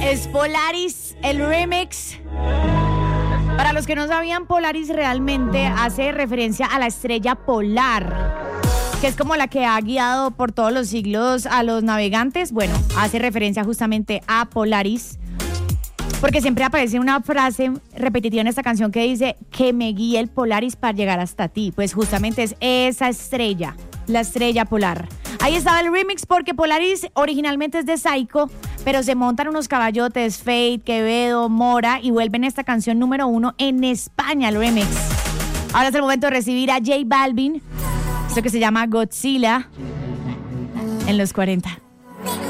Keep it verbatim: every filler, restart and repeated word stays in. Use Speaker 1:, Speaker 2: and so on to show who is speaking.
Speaker 1: Es Polaris, el remix. Para los que no sabían, Polaris realmente hace referencia a la estrella polar, que es como la que ha guiado por todos los siglos a los navegantes. Bueno, hace referencia justamente a Polaris, porque siempre aparece una frase repetitiva en esta canción que dice que me guíe el Polaris para llegar hasta ti. Pues justamente es esa estrella, la estrella polar. Ahí estaba el remix, porque Polaris originalmente es de Psycho, pero se montan unos caballotes, Fate, Quevedo, Mora, y vuelven esta canción número uno en España, el remix. Ahora es el momento de recibir a J Balvin, esto que se llama Godzilla, en los cuarenta.